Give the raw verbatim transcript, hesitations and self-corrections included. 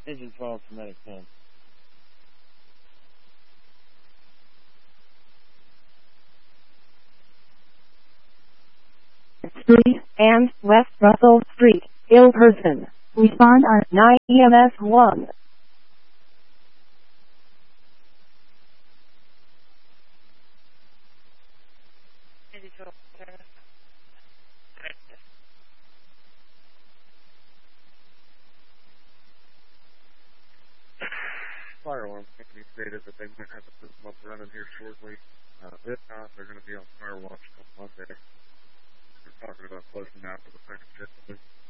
Engine twelve to Medic ten. Street and West Russell Street, ill person. Respond on nine E M S one. Fire alarm company stated that they might have a system up running here shortly. Uh, if not, they're going to be on fire watch until Monday. They're talking about closing out for the second shift.